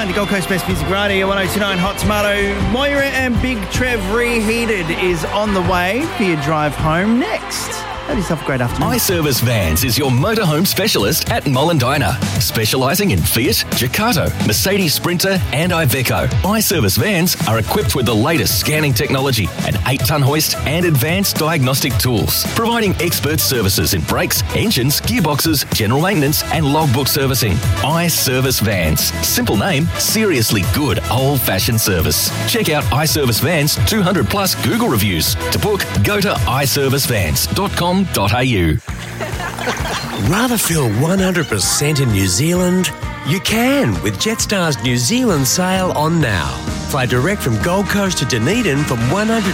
Listening to Gold Coast Best Music Radio, 1029 Hot Tomato. Moira and Big Trev Reheated is on the way for your drive home next. Have yourself a great afternoon. iService Vans is your motorhome specialist at Mollendina, specialising in Fiat, Ducato, Mercedes Sprinter and Iveco. iService Vans are equipped with the latest scanning technology, an 8-tonne hoist and advanced diagnostic tools, providing expert services in brakes, engines, gearboxes, general maintenance and logbook servicing. iService Vans. Simple name, seriously good old-fashioned service. Check out iService Vans 200 plus Google reviews. To book, go to iServiceVans.com. Rather feel 100% in New Zealand? You can with Jetstar's New Zealand sale on now. Fly direct from Gold Coast to Dunedin from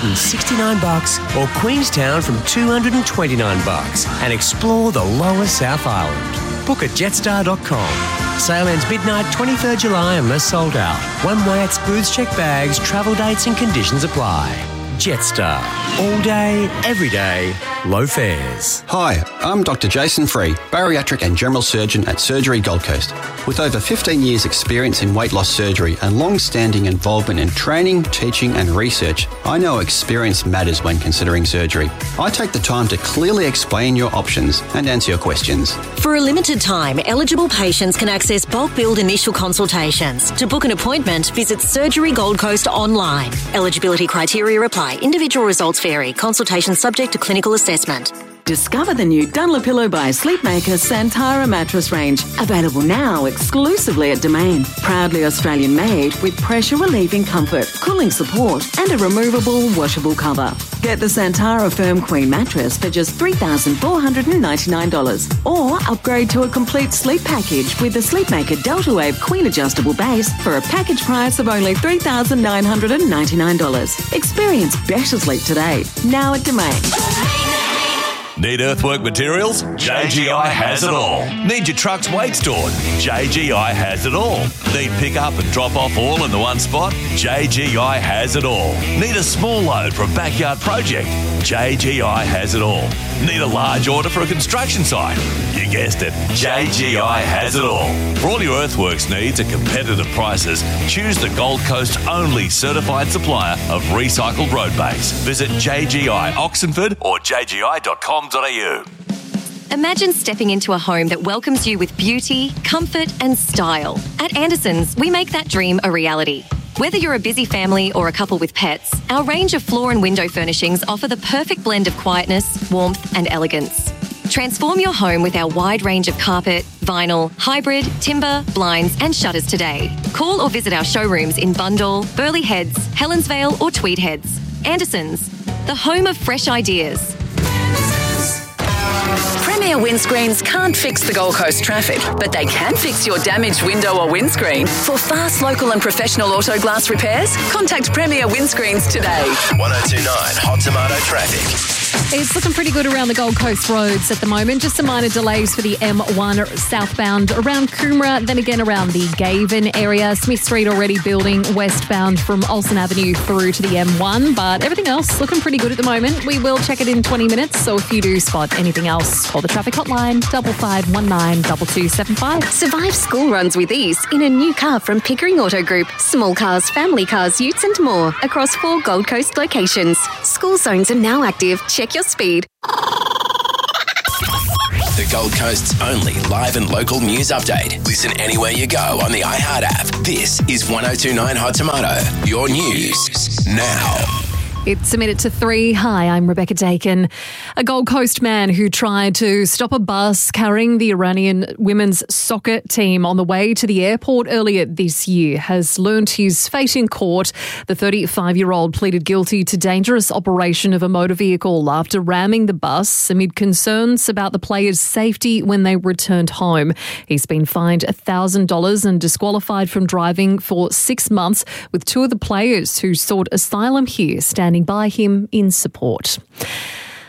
$169 or Queenstown from $229 and explore the lower South Island. Book at jetstar.com. Sale ends midnight 23rd July unless sold out. One way at booths, check bags, travel dates and conditions apply. Jetstar. All day, every day, low fares. Hi, I'm Dr. Jason Free, bariatric and general surgeon at Surgery Gold Coast. With over 15 years' experience in weight loss surgery and long-standing involvement in training, teaching and research, I know experience matters when considering surgery. I take the time to clearly explain your options and answer your questions. For a limited time, eligible patients can access bulk billed initial consultations. To book an appointment, visit Surgery Gold Coast online. Eligibility criteria apply. Individual results vary. Consultation subject to clinical assessment. Discover the new Dunlopillo by Sleepmaker Santara mattress range. Available now exclusively at Domain. Proudly Australian made with pressure relieving comfort, cooling support and a removable washable cover. Get the Santara Firm Queen mattress for just $3,499 or upgrade to a complete sleep package with the Sleepmaker Delta Wave Queen adjustable base for a package price of only $3,999. Experience better sleep today. Now at Domain. Need earthwork materials? JGI has it all. Need your truck's weight stored? JGI has it all. Need pick up and drop off all in the one spot? JGI has it all. Need a small load for a backyard project? JGI has it all. Need a large order for a construction site? You guessed it, JGI has it all. For all your earthworks needs at competitive prices, choose the Gold Coast only certified supplier of recycled road base. Visit JGI Oxenford or jgi.com.au. Imagine stepping into a home that welcomes you with beauty, comfort and style. At Anderson's, we make that dream a reality. Whether you're a busy family or a couple with pets, our range of floor and window furnishings offer the perfect blend of quietness, warmth and elegance. Transform your home with our wide range of carpet, vinyl, hybrid, timber, blinds and shutters today. Call or visit our showrooms in Bundahl, Burleigh Heads, Helensvale or Tweed Heads. Anderson's, the home of fresh ideas. Premier Windscreens can't fix the Gold Coast traffic, but they can fix your damaged window or windscreen. For fast, local and professional auto glass repairs, contact Premier Windscreens today. 1029 Hot Tomato traffic. It's looking pretty good around the Gold Coast roads at the moment. Just some minor delays for the M1 southbound around Coomera, then again around the Gaven area. Smith Street already building westbound from Olsen Avenue through to the M1, but everything else looking pretty good at the moment. We will check it in 20 minutes, so if you do spot anything else, call the traffic hotline 5519 2275. Survive school runs with ease in a new car from Pickering Auto Group. Small cars, family cars, utes and more across 4 Gold Coast locations. School zones are now active. Check your speed. The Gold Coast's only live and local news update. Listen anywhere you go on the iHeart app. This is 1029 Hot Tomato. Your news now. It's a minute to 3. Hi, I'm Rebecca Dakin. A Gold Coast man who tried to stop a bus carrying the Iranian women's soccer team on the way to the airport earlier this year has learnt his fate in court. The 35-year-old pleaded guilty to dangerous operation of a motor vehicle after ramming the bus amid concerns about the players' safety when they returned home. He's been fined $1,000 and disqualified from driving for 6 months, with 2 of the players who sought asylum here standing by him in support.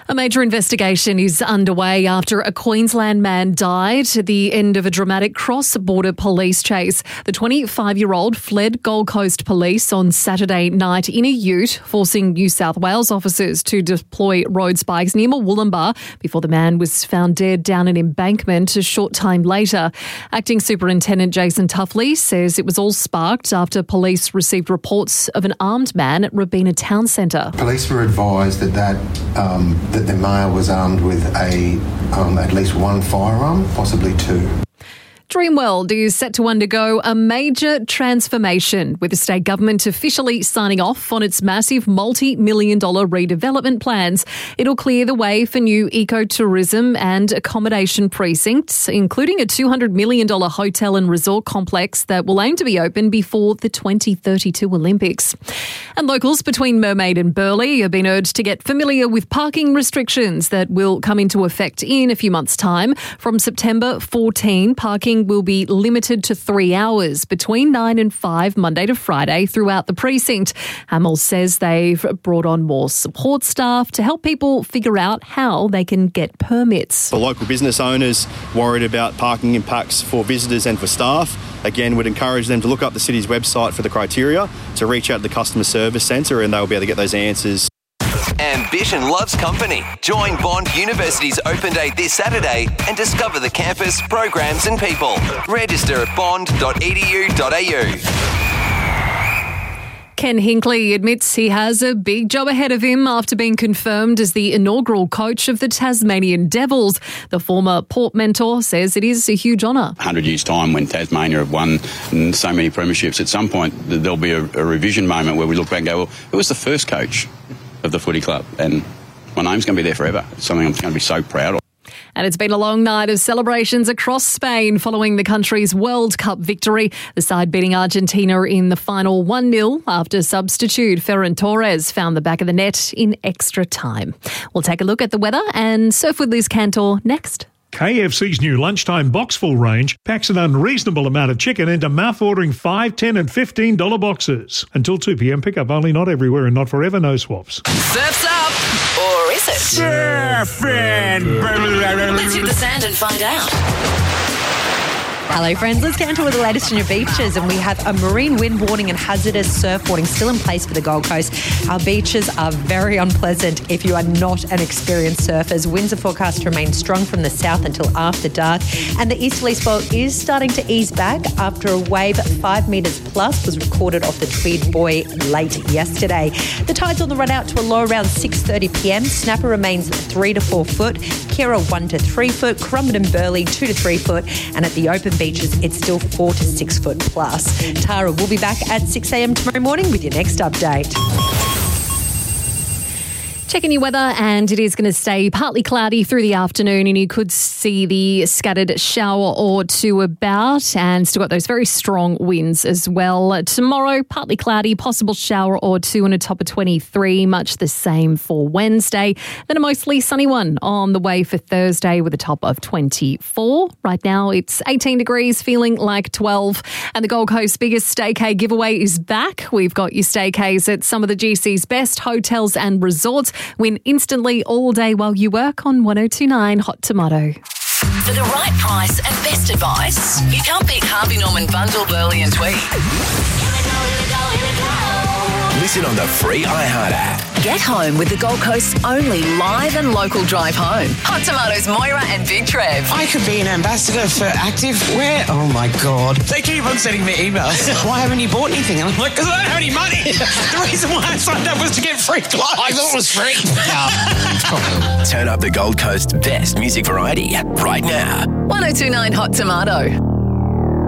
A major investigation is underway after a Queensland man died at the end of a dramatic cross-border police chase. The 25-year-old fled Gold Coast Police on Saturday night in a ute, forcing New South Wales officers to deploy road spikes near Murwillumbah before the man was found dead down an embankment a short time later. Acting Superintendent Jason Tuffley says it was all sparked after police received reports of an armed man at Robina Town Centre. Police were advised that the male was armed with at least one firearm, possibly two. Dreamworld is set to undergo a major transformation, with the state government officially signing off on its massive multi-million-dollar redevelopment plans. It'll clear the way for new ecotourism and accommodation precincts, including a $200 million hotel and resort complex that will aim to be open before the 2032 Olympics. And locals between Mermaid and Burleigh have been urged to get familiar with parking restrictions that will come into effect in a few months' time. From September 14, parking will be limited to 3 hours between 9 and 5 Monday to Friday throughout the precinct. Hamill says they've brought on more support staff to help people figure out how they can get permits. For local business owners worried about parking impacts for visitors and for staff, again, would encourage them to look up the city's website for the criteria, to reach out to the customer service centre, and they'll be able to get those answers. Ambition loves company. Join Bond University's Open Day this Saturday and discover the campus, programs and people. Register at bond.edu.au. Ken Hinkley admits he has a big job ahead of him after being confirmed as the inaugural coach of the Tasmanian Devils. The former Port mentor says it is a huge honour. 100 years' time, when Tasmania have won so many premierships, at some point there'll be a revision moment where we look back and go, well, who was the first coach of the footy club? And my name's going to be there forever. It's something I'm going to be so proud of. And it's been a long night of celebrations across Spain following the country's World Cup victory. The side beating Argentina in the final 1-0 after substitute Ferran Torres found the back of the net in extra time. We'll take a look at the weather and surf with Liz Cantor next. KFC's new lunchtime boxful range packs an unreasonable amount of chicken into mouth-watering $5, $10 and $15 boxes. Until 2 p.m, pick-up only, not everywhere and not forever, no swaps. Surf's up! Or is it? Surfing! Let's hit the sand and find out. Hello friends, let's get into the latest on your beaches, and we have a marine wind warning and hazardous surf warning still in place for the Gold Coast. Our beaches are very unpleasant if you are not an experienced surfer. Winds are forecast to remain strong from the south until after dark, and the easterly swell is starting to ease back after a wave 5 metres plus was recorded off the Tweed Buoy late yesterday. The tide's on the run out to a low around 6:30 p.m. Snapper remains 3 to 4 foot, Kira 1 to 3 foot, Currumbin and Burleigh 2 to 3 foot, and at the open beaches it's still 4 to 6 foot plus. Tara will be back at 6 a.m. tomorrow morning with your next update. Checking your weather, and it is going to stay partly cloudy through the afternoon, and you could see the scattered shower or two about, and still got those very strong winds as well. Tomorrow, partly cloudy, possible shower or two and a top of 23, much the same for Wednesday. Then a mostly sunny one on the way for Thursday with a top of 24. Right now, it's 18 degrees, feeling like 12. And the Gold Coast's biggest staycay giveaway is back. We've got your staycays at some of the GC's best hotels and resorts. Win instantly all day while you work on 102.9 Hot Tomato. For the right price and best advice, you can't beat Harvey Norman Bundle, Burleigh and Tweed. Listen on the free iHeart app. Get home with the Gold Coast's only live and local drive home. Hot Tomatoes, Moira and Big Trev. I could be an ambassador for Active. Where? Oh my God. They keep on sending me emails. Why haven't you bought anything? And I'm like, because I don't have any money. The reason why I signed up was to get free clothes. I thought it was free. Turn up the Gold Coast's best music variety right now. 102.9 Hot Tomato.